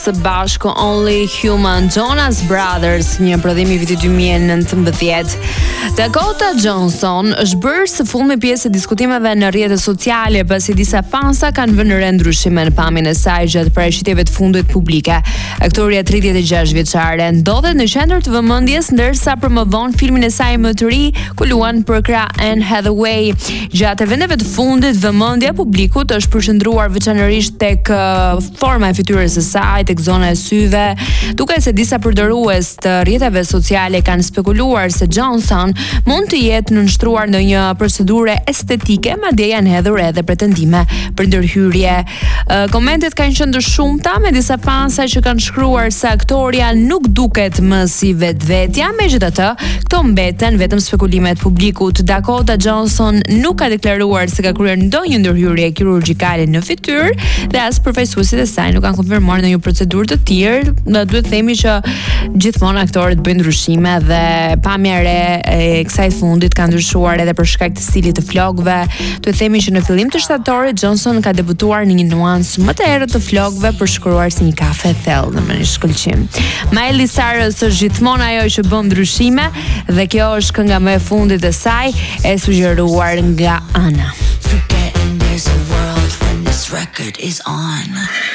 Së bashku Only Human, Jonas Brothers, një prodhim i vitit 2019. Dakota Johnson është bërë së fundmi pjesë e diskutimeve në rrjetet sociale pasi disa fansa kanë vënë re ndryshime në pamjen e saj gjatë paraqitjeve të fundit publike. Aktoria 36 vjeçare ndodhet në qendër të vëmendjes ndërsa promovon filmin e saj më të ri ku luan për krah Anne Hathaway. Gjatë eventeve të fundit, vëmendja e publikut është përqendruar veçanërisht tek forma e fytyrës së saj, tek zona e syve, duke se disa përdorues të rrjeteve sociale kanë spekuluar se Johnson mund të jetë nënshtruar në një procedurë estetike, madje janë hedhur edhe pretendime për ndërhyrje. Komentet kanë qenë të shumta, me disa fansa që kanë shkruar se aktoria nuk duket më si vetvetja, megjithatë, këto mbeten vetëm spekulime të publikut. Dakota Johnson nuk ka deklaruar se ka kryer ndonjë ndërhyrje kirurgjikale në fytyrë dhe as përfaqësuesit e saj nuk kanë konfirmuar ndonjë procedurë të tjerë. Duhet themi që gjithmonë aktorët bëjnë ndryshime dhe pamja e re e kësaj fundit ka ndryshuar edhe për shkak të stilit të flokëve. Duhet themi që në fillim të shtatorit Johnson ka debutuar në një nuancë më të errët të flokëve përshkruar si një kafe thellë në një shkëlqim. Miley Cyrus është gjithmonë ajo që bën ndryshime dhe kjo është kënga më e fundit e saj, e sugjeruar nga Ana. Forgetting there's a world when this record is on.